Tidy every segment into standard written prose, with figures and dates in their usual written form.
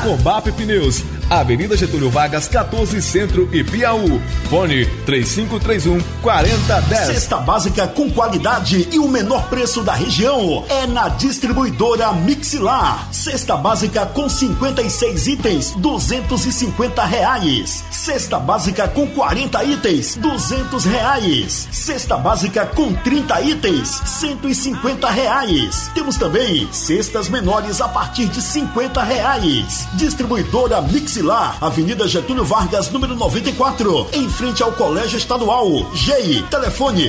Cobap Pneus, Avenida Getúlio Vargas, 14 Centro e Piauí. Fone 3531-4010. Cesta básica com qualidade e o menor preço da região é na distribuidora Mixilar. Cesta básica com 56 itens, R$250. Cesta básica com 40 itens, R$200. Cesta básica com 30 itens, R$150. Temos também cestas menores a partir de R$50. Distribuidora Mixilar, Avenida Getúlio Vargas, número 94, em frente ao Colégio Estadual. GEI, telefone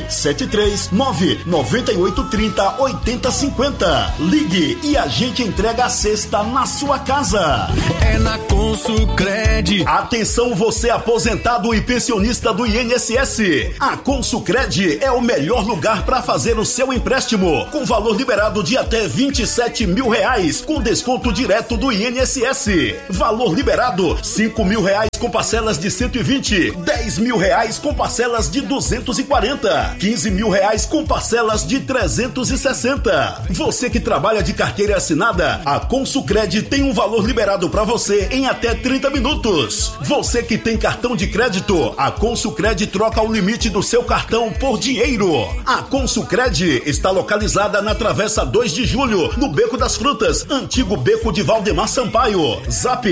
739-9830-8050. Ligue e a gente entrega a cesta na sua casa. É na Consucred. Atenção, você aposentado e pensionista do INSS. A Consucred é o melhor lugar para fazer o seu empréstimo, com valor liberado de até R$27 mil, com desconto direto do INSS. Valor liberado R$5 mil com parcelas de 120, R$10 mil com parcelas de 240, R$15 mil com parcelas de 360. Você que trabalha de carteira assinada, a Consucred tem um valor liberado para você em até 30 minutos. Você que tem cartão de crédito, a Consucred troca o limite do seu cartão por dinheiro. A Consucred está localizada na Travessa 2 de Julho, no Beco das Frutas, antigo Beco de Valdemar Sampaio. Zap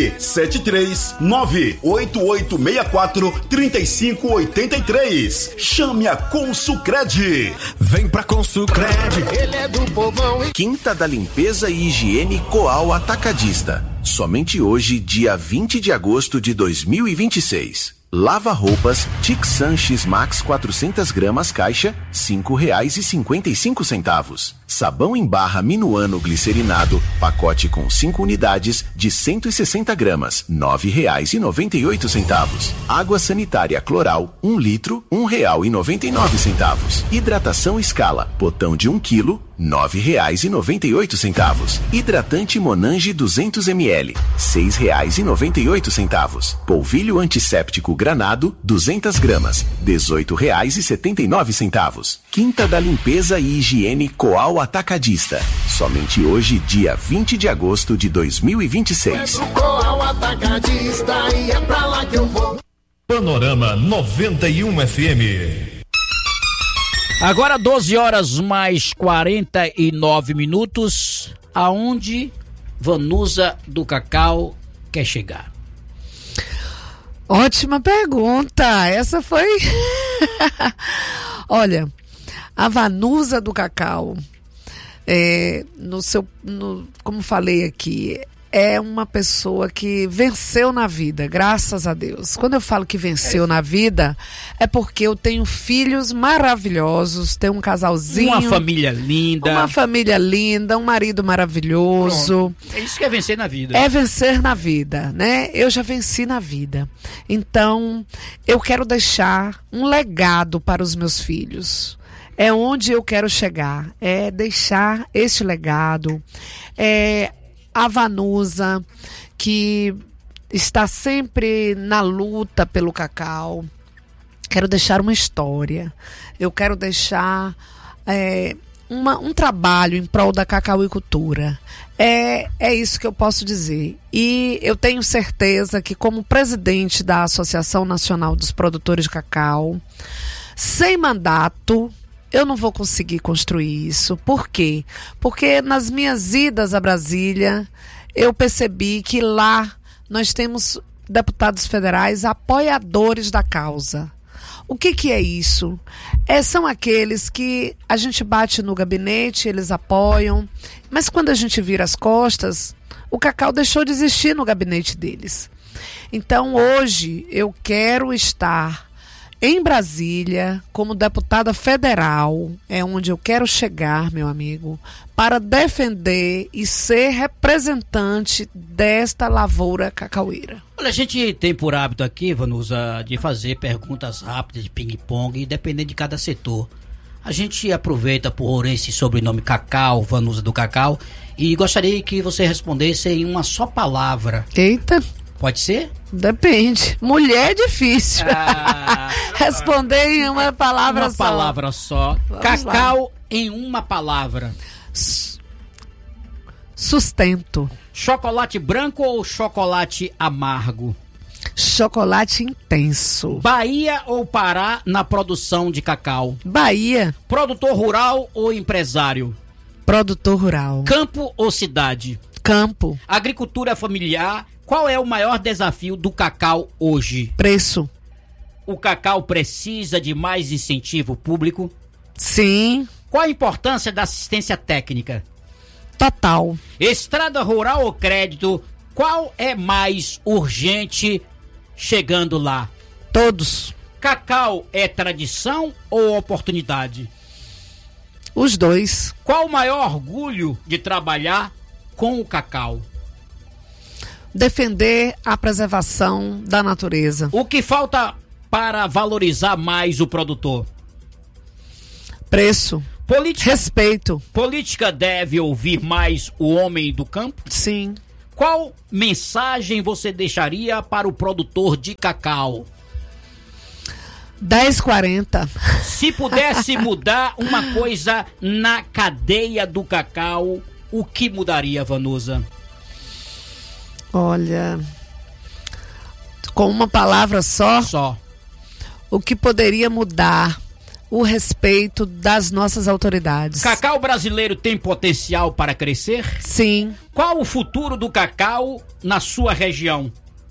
739-8864-3583. Chame a Consucred. Vem pra Consucred. Ele é do povão. Quinta da Limpeza e Higiene Coal Atacadista. Somente hoje, dia 20 de agosto de 2026. Lava roupas Tixan X Max 400 gramas caixa, R$5,55. Sabão em barra Minuano glicerinado, pacote com 5 unidades de 160 gramas, R$9,98. Água sanitária Cloral, 1 litro, R$1,99. Hidratação Escala, potão de 1 quilo, R$9,98. Hidratante Monange 200 ml, R$6,98. Polvilho antisséptico Granado, 200 gramas, R$18,79. Quinta da Limpeza e Higiene Coal Atacadista. Somente hoje, dia 20 de agosto de 2026. Coal Atacadista e é pra lá que eu vou. Panorama 91 FM. Agora 12 horas mais 49 minutos. Aonde Vanusa do Cacau quer chegar? Ótima pergunta. Essa foi... Olha, a Vanusa do Cacau, como falei aqui, é uma pessoa que venceu na vida, graças a Deus. Quando eu falo que venceu na vida, é porque eu tenho filhos maravilhosos, tenho um casalzinho. Uma família linda, um marido maravilhoso. Pronto. É isso que é vencer na vida. É vencer na vida, né? Eu já venci na vida. Então, eu quero deixar um legado para os meus filhos. É onde eu quero chegar, é deixar este legado, a Vanusa, que está sempre na luta pelo cacau. Quero deixar uma história. Eu quero deixar um trabalho em prol da cacauicultura. É isso que eu posso dizer. E eu tenho certeza que, como presidente da Associação Nacional dos Produtores de Cacau, sem mandato, eu não vou conseguir construir isso. Por quê? Porque nas minhas idas a Brasília, eu percebi que lá nós temos deputados federais apoiadores da causa. O que é isso? São aqueles que a gente bate no gabinete, eles apoiam, mas quando a gente vira as costas, o cacau deixou de existir no gabinete deles. Então hoje eu quero estar em Brasília, como deputada federal, é onde eu quero chegar, meu amigo, para defender e ser representante desta lavoura cacaueira. Olha, a gente tem por hábito aqui, Vanusa, de fazer perguntas rápidas de ping-pong, dependendo de cada setor. A gente aproveita por esse sobrenome Cacau, Vanusa do Cacau, e gostaria que você respondesse em uma só palavra. Eita! Pode ser? Depende. Mulher é difícil. Responder em uma palavra só. Uma palavra só. Vamos Cacau lá. em uma palavra. sustento. Chocolate branco ou chocolate amargo? Chocolate intenso. Bahia ou Pará na produção de cacau? Bahia. Produtor rural ou empresário? Produtor rural. Campo ou cidade? Campo. Agricultura familiar. Qual é o maior desafio do cacau hoje? Preço. O cacau precisa de mais incentivo público? Sim. Qual a importância da assistência técnica? Total. Estrada rural ou crédito? Qual é mais urgente chegando lá? Todos. Cacau é tradição ou oportunidade? Os dois. Qual o maior orgulho de trabalhar com o cacau? Defender a preservação da natureza. O que falta para valorizar mais o produtor? Preço. Respeito. Política deve ouvir mais o homem do campo? Sim. Qual mensagem você deixaria para o produtor de cacau? 10,40. Se pudesse mudar uma coisa na cadeia do cacau, o que mudaria, Vanusa? Olha, com uma palavra só? Só. O que poderia mudar? O respeito das nossas autoridades. Cacau brasileiro tem potencial para crescer? Sim. Qual o futuro do cacau na sua região?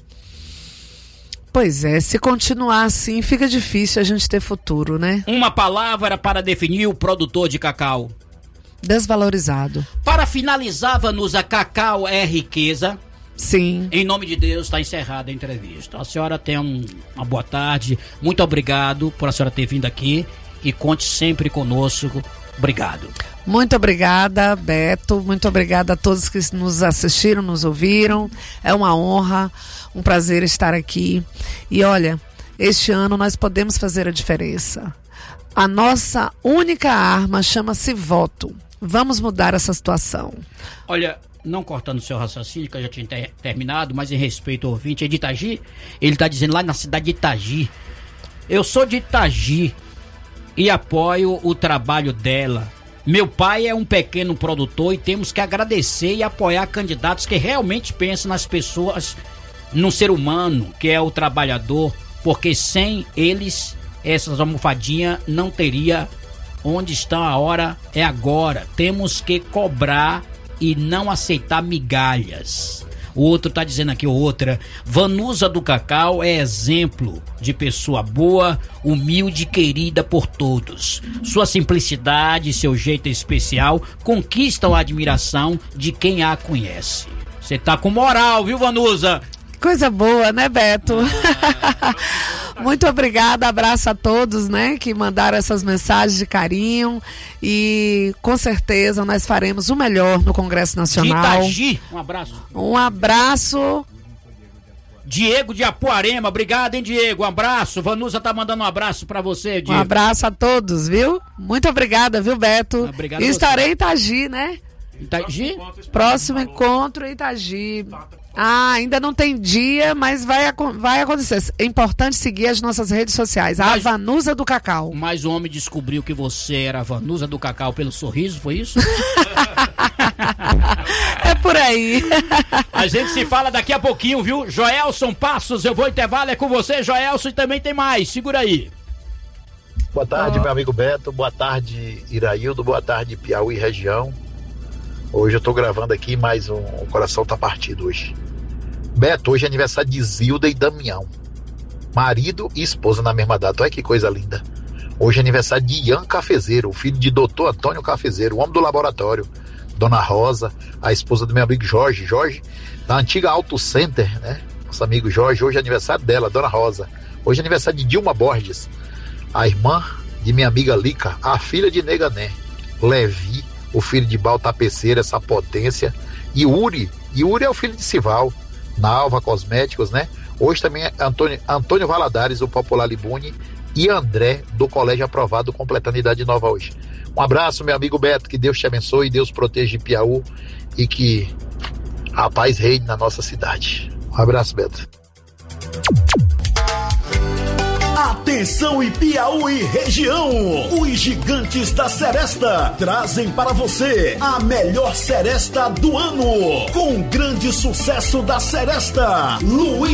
Pois é, se continuar assim, fica difícil a gente ter futuro, né? Uma palavra para definir o produtor de cacau. Desvalorizado. Para finalizar, Vanusa, cacau é riqueza? Sim. Em nome de Deus, está encerrada a entrevista. A senhora tem uma boa tarde. Muito obrigado por a senhora ter vindo aqui e conte sempre conosco. Obrigado. Muito obrigada, Beto. Muito obrigada a todos que nos assistiram, nos ouviram. É uma honra, um prazer estar aqui. E olha, este ano nós podemos fazer a diferença. A nossa única arma chama-se voto. Vamos mudar essa situação. Olha, não cortando o seu raciocínio, que eu já tinha terminado, mas em respeito ao ouvinte, é de Itagi. Ele está dizendo lá na cidade de Itagi. Eu sou de Itagi e apoio o trabalho dela. Meu pai é um pequeno produtor e temos que agradecer e apoiar candidatos que realmente pensam nas pessoas, no ser humano, que é o trabalhador, porque sem eles, essas almofadinhas não teria onde estão. A hora é agora. Temos que cobrar e não aceitar migalhas. O outro tá dizendo aqui, outra, Vanusa do Cacau é exemplo de pessoa boa, humilde e querida por todos. Sua simplicidade e seu jeito especial conquistam a admiração de quem a conhece. Você tá com moral, viu, Vanusa? Coisa boa, né, Beto? Muito obrigada, abraço a todos, né, que mandaram essas mensagens de carinho e com certeza nós faremos o melhor no Congresso Nacional. De Itagi, um abraço. Um abraço. Diego de Apuarema, obrigado, hein, Diego, um abraço. Vanusa tá mandando um abraço pra você, Diego. Um abraço a todos, viu? Muito obrigada, viu, Beto? Obrigado. E estarei em Itagi, né? Itagi? Próximo encontro em Itagi. Ainda não tem dia, mas vai acontecer. É importante seguir as nossas redes sociais. A Vanusa do Cacau. Mas o homem descobriu que você era a Vanusa do Cacau pelo sorriso, foi isso? É por aí. A gente se fala daqui a pouquinho, viu? Joelson Passos, eu vou intervalo, é com você, Joelson, e também tem mais. Segura aí. Boa tarde, meu amigo Beto. Boa tarde, Iraildo. Boa tarde, Piauí região. Hoje eu tô gravando aqui, mas o coração tá partido hoje. Beto, hoje é aniversário de Zilda e Damião. Marido e esposa na mesma data. Olha que coisa linda. Hoje é aniversário de Ian Cafezeiro, o filho de Dr. Antônio Cafezeiro, o homem do laboratório. Dona Rosa, a esposa do meu amigo Jorge. Jorge, da antiga Auto Center, né? Nosso amigo Jorge. Hoje é aniversário dela, Dona Rosa. Hoje é aniversário de Dilma Borges, a irmã de minha amiga Lica, a filha de Negané. Levi, o filho de Baltapeceira, essa potência. E Uri é o filho de Sival, Nalva Cosméticos, né? Hoje também é Antônio Valadares, o Popular Libune, e André, do Colégio Aprovado, completando idade nova hoje. Um abraço, meu amigo Beto, que Deus te abençoe, Deus proteja Piauí e que a paz reine na nossa cidade. Um abraço, Beto. Atenção em Piauí e região, os gigantes da Seresta trazem para você a melhor seresta do ano, com o grande sucesso da Seresta, Luiz